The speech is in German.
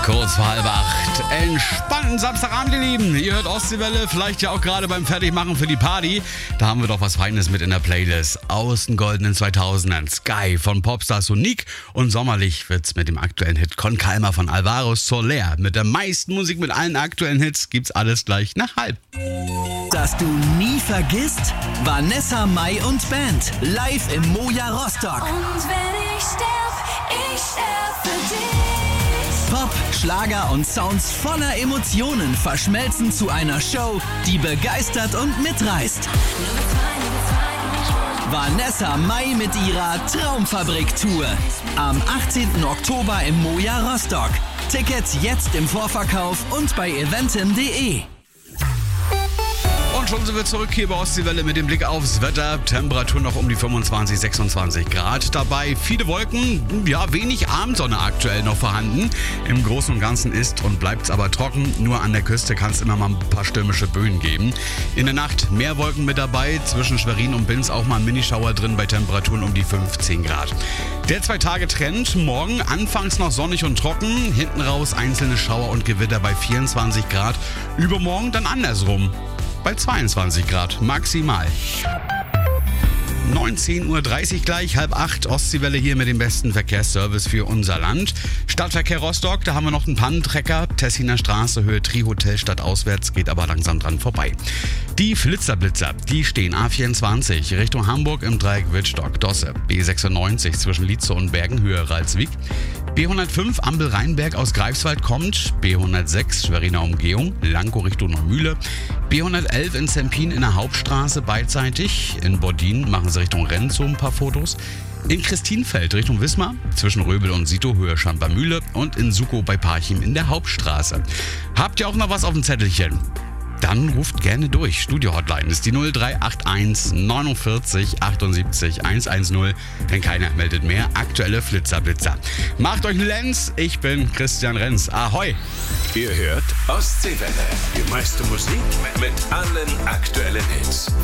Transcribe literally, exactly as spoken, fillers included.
Kurz vor halb acht. Entspannten Samstagabend, ihr Lieben. Ihr hört Ostseewelle, vielleicht ja auch gerade beim Fertigmachen für die Party. Da haben wir doch was Feines mit in der Playlist. Aus den goldenen zweitausendern. Sky von Popstar Sonic. Und sommerlich wird's mit dem aktuellen Hit Con Calma von Alvaro Soler. Mit der meisten Musik, mit allen aktuellen Hits gibt's alles gleich nach halb. Dass du nie vergisst, Vanessa Mai und Band live im Moja Rostock. Und wenn ich sterb, ich sterb für dich. Pop, Schlager und Sounds voller Emotionen verschmelzen zu einer Show, die begeistert und mitreißt. Vanessa Mai mit ihrer Traumfabrik-Tour. Am achtzehnten Oktober im Moja Rostock. Tickets jetzt im Vorverkauf und bei eventim punkt de. Und schon sind wir zurück hier bei Ostseewelle mit dem Blick aufs Wetter. Temperatur noch um die fünfundzwanzig, sechsundzwanzig Grad dabei. Viele Wolken, ja, wenig Abendsonne aktuell noch vorhanden. Im Großen und Ganzen ist und bleibt es aber trocken. Nur an der Küste kann es immer mal ein paar stürmische Böen geben. In der Nacht mehr Wolken mit dabei. Zwischen Schwerin und Binz auch mal ein Minischauer drin bei Temperaturen um die fünfzehn Grad. Der Zwei-Tage-Trend. Morgen anfangs noch sonnig und trocken. Hinten raus einzelne Schauer und Gewitter bei vierundzwanzig Grad. Übermorgen dann andersrum. Bei zweiundzwanzig Grad maximal. neunzehn Uhr dreißig gleich, halb acht, Ostseewelle hier mit dem besten Verkehrsservice für unser Land. Stadtverkehr Rostock, da haben wir noch einen Pannentrecker. Tessiner Straße, Höhe Tri-Hotel, stadtauswärts, geht aber langsam dran vorbei. Die Flitzerblitzer, die stehen A vierundzwanzig Richtung Hamburg im Dreieck Wittstock-Dosse. B sechsundneunzig zwischen Lietze und Bergen, Höhe Ralswiek. B hundertfünf Ambel-Rheinberg aus Greifswald kommt. B hundertsechs Schweriner Umgehung, Lankow Richtung Neumühle. B hundertelf in Zempin in der Hauptstraße beidseitig. In Bordin machen sie Richtung Renz so ein paar Fotos. In Christinfeld Richtung Wismar, zwischen Röbel und Sito, Höhe Schampermühle. Und in Sukow bei Parchim in der Hauptstraße. Habt ihr auch noch was auf dem Zettelchen? Dann ruft gerne durch. Studio-Hotline ist die null drei acht eins neunundvierzig achtundsiebzig hundertzehn, denn keiner meldet mehr. Aktuelle Flitzerblitzer. Macht euch einen Lenz, ich bin Christian Renz. Ahoi! Ihr hört Ostseewelle. Die meiste Musik mit allen aktuellen Hits.